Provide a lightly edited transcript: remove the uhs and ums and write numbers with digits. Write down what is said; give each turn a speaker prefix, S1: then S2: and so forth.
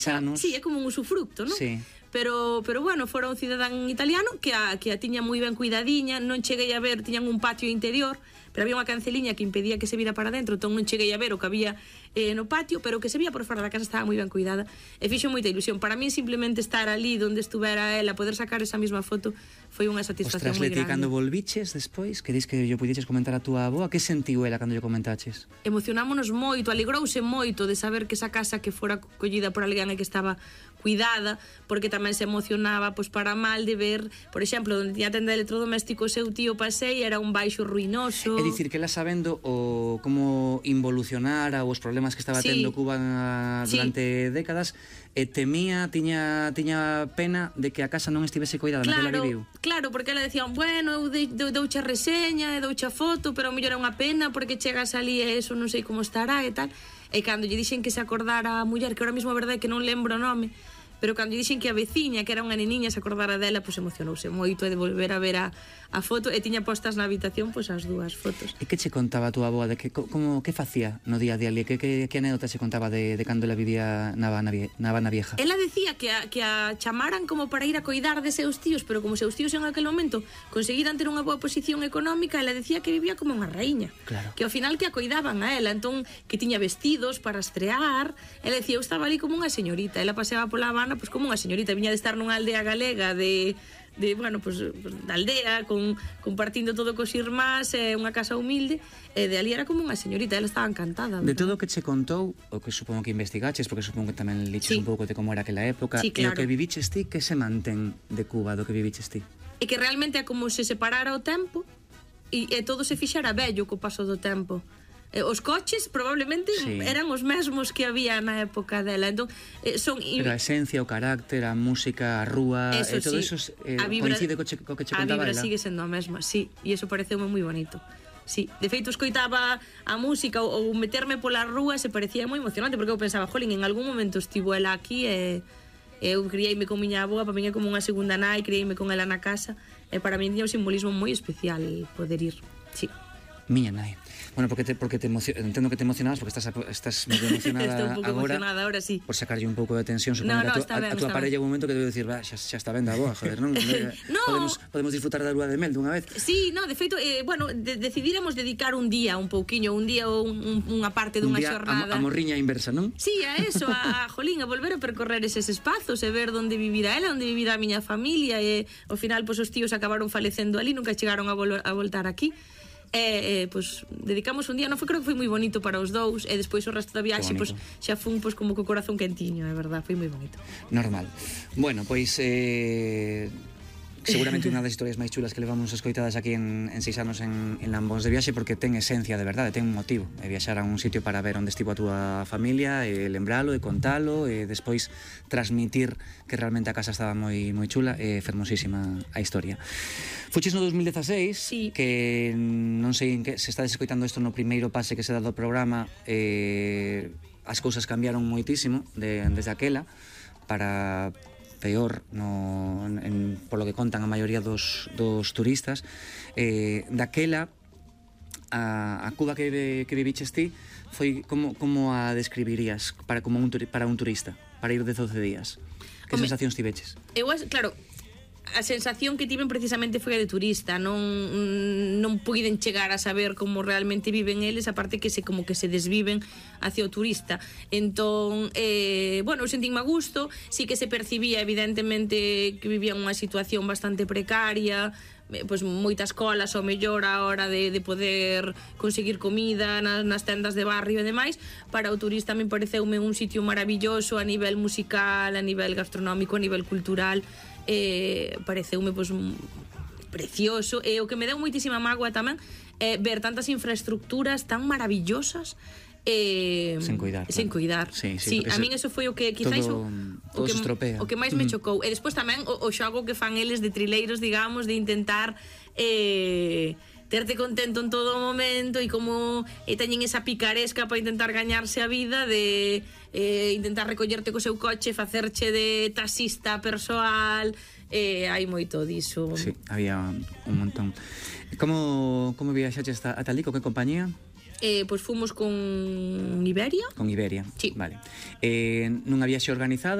S1: anos.
S2: Sí, é como un usufructo, non?
S1: Sí.
S2: Pero bueno, fora un cidadán italiano que a tiña moi ben cuidadiña, non cheguei a ver, tiñan un patio interior, pero había unha canceliña que impedía que se vira para dentro, entón non cheguei a ver o que había no patio, pero o que se vía por fora da casa estaba moi ben cuidada e fixo moita ilusión. Para mí simplemente estar ali onde estuvera ela, poder sacar esa mesma foto foi unha satisfacción moi grande.
S1: Ostras, Leti, cando volviches despois, que dis que yo pudiches comentar a túa avoa, que sentiu ela cando lle comentaches?
S2: Emocionámonos moito, alegrouse moito de saber que esa casa que fora collida por alguén e que estaba cuidada, porque tamén se emocionaba pois para mal de ver, por exemplo, onde tiña tenda de electrodomésticos seu tío pasei, era un baixo ruinoso.
S1: É dicir, que ela sabendo o como involucionara os problemas que estaba tendo Cuba durante décadas, temía, tiña pena de que a casa non estivese cuidada naquela viviu.
S2: Claro, porque ela decía, bueno, eu douche a reseña, douche a foto, pero a mellor é unha pena porque chegas ali e eso non sei como estará e tal. E cando lle dixen que se acordara a muller, que ahora mesmo a verdade é que non lembro o nome, pero cando lle dixen que a veciña, que era unha neniña, se acordara dela, pois emocionouse moito de volver a ver a foto, e tiña postas na habitación pois as dúas fotos.
S1: E que che contaba a túa avoa de que que facía no día a día ali? Que anécdota che contaba de cando ela vivía na Habana Vieja?
S2: Ela decía que a chamaran como para ir a coidar de seus tíos, pero como seus tíos en aquel momento conseguiran ter unha boa posición económica, ela decía que vivía como unha raíña.
S1: Claro.
S2: Que ao final que a coidaban a ela, entón que tiña vestidos para estrear. Ela decía, eu estaba ali como unha señorita. Ela paseaba pola Habana pois como unha señorita, viña de estar nunha aldea galega de bueno, pues, da aldea, compartindo todo cos irmás, unha casa humilde, e de ali era como unha señorita, ela estaba encantada.
S1: De todo o que che contou, o que supongo que investigaches, porque supongo que tamén liches un pouco de como era aquela época,
S2: claro.
S1: E o que viviches ti, que se mantén de Cuba, do que viviches ti?
S2: E que realmente é como se separara o tempo e todo se fixara bello co paso do tempo. Os coches probablemente eran os mesmos que había na época dela, entón son...
S1: Pero a esencia, o carácter, a música, a rúa, todo eso coincide co que che contaba ela.
S2: A vibra sigue sendo a mesma, sí, e iso pareceume moi bonito. Sí, de feito escoitaba a música ou meterme pola rúa se parecía moi emocionante, porque eu pensaba, jolín, en algún momento estivo ela aquí e eu criei-me con miña avoa, para mí é como unha segunda nai, criei-me con ela na casa, e para mí tiña un simbolismo moi especial poder ir, sí.
S1: Miña nai. Bueno, porque entendo que te emocionabas porque estás medio emocionada
S2: agora. Estou un pouco emocionada agora, sí.
S1: Por sacarlle un pouco de tensión, supongo que a tua parella un momento que debe dicir, xa está ben da boa, joder, non? Podemos disfrutar da lúa de mel dunha vez.
S2: Sí, no, de feito, bueno, decidíramos dedicar un día ou unha parte dunha xornada.
S1: A morriña inversa, non?
S2: Sí, a eso, a volver a percorrer eses espazos e ver onde vivirá ela, onde vivirá a miña familia, e ao final, pois, os tíos acabaron falecendo ali, nunca chegaron a voltar aquí. Pois dedicamos un día, creo que foi moi bonito para os dous, e despois o resto da viaxe pois xa fun pois como co corazón quentiño, é verdad, foi moi bonito.
S1: Normal. Bueno, pois seguramente unha das historias máis chulas que levamos escoitadas aquí en 6 anos en Lambóns de Viaxe, porque ten esencia de verdade, ten un motivo, viaxar a un sitio para ver onde estivo a túa familia, lembralo, e contalo, e despois transmitir que realmente a casa estaba moi chula, e fermosísima a historia. Fuches no 2016, que non sei en que se estades escoitando isto no primeiro pase que se dá do programa, as cousas cambiaron moitísimo desde aquela para peor polo que contan a maioría dos turistas. Daquela a Cuba que viviches ti foi como a describirías para un turista, para ir de 12 días? Que sensacións tiveches?
S2: Claro, a sensación que tiven precisamente foi a de turista, non puiden chegar a saber como realmente viven eles, aparte que como que se desviven hacia o turista. Entón, bueno, eu sentín a gusto, sí que se percibía evidentemente que vivían unha situación bastante precaria, pois moitas colas ao mellor a hora de poder conseguir comida nas tendas de barrio e demais. Para o turista me pareceume un sitio maravilloso a nivel musical, a nivel gastronómico, a nivel cultural, pareceume pois precioso, e o que me deu moitísima mágoa tamén é ver tantas infraestructuras tan maravillosas
S1: sen cuidar.
S2: Sí, a min eso foi o que quizáis o que máis me chocou. E despois tamén o xogo que fan eles de trileiros, digamos, de intentar terte contento en todo o momento, e como teñen esa picaresca para intentar gañarse a vida, de intentar recollerte co seu coche, facerche de taxista persoal. Hai moito diso.
S1: Sí, había un montón. Como viaxaches ata ali, co que compañía?
S2: Pois fomos con Iberia.
S1: Con Iberia,
S2: Sí.
S1: vale. Nunha viaxe organizada